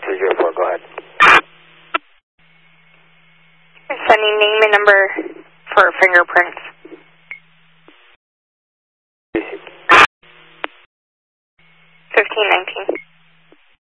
304, go ahead. Sending name and number for fingerprints. 1519.